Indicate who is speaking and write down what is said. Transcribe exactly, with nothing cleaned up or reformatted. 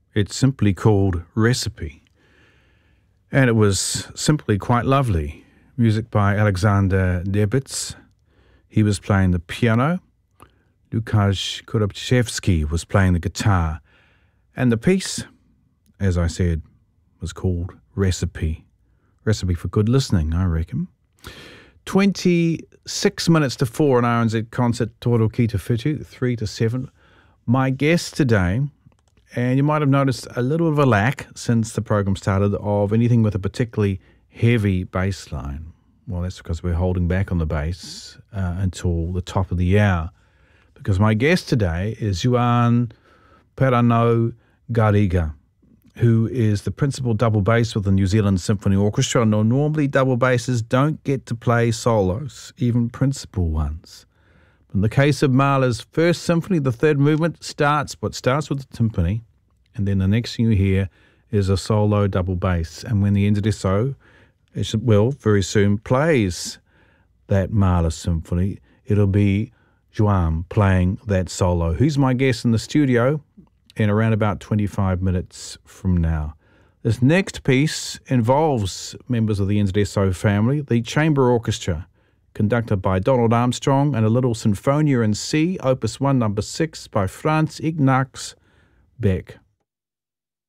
Speaker 1: It's simply called Recipe. And it was simply quite lovely. Music by Alexander Debitz. He was playing the piano. Lukasz Korobchevsky was playing the guitar. And the piece, as I said, was called Recipe. Recipe for good listening, I reckon. twenty-six minutes to four on R N Z Concert Toro Ki Te Whitu, three to seven. My guest today, and you might have noticed a little of a lack since the program started of anything with a particularly heavy bass line. Well, that's because we're holding back on the bass uh, until the top of the hour. Because my guest today is Joan Perano Garriga, who is the principal double bass with the New Zealand Symphony Orchestra. Now, normally double basses don't get to play solos, even principal ones. In the case of Mahler's First Symphony, the third movement starts, what starts with the timpani, and then the next thing you hear is a solo double bass. And when the N Z S O, it will very soon plays that Mahler Symphony, it'll be Joan playing that solo. Who's my guest in the studio in around about twenty-five minutes from now. This next piece involves members of the N Z S O family, the Chamber Orchestra, conducted by Donald Armstrong, and a little Sinfonia in C, Opus one, number six, by Franz Ignaz Beck.